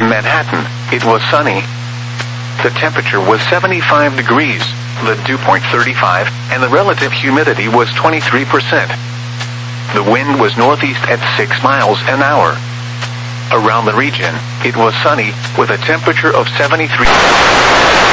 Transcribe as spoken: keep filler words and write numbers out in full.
Manhattan, it was sunny. The temperature was seventy-five degrees, the dew point thirty-five, and the relative humidity was twenty-three percent. The wind was northeast at six miles an hour. Around the region, it was sunny, with a temperature of seventy-three.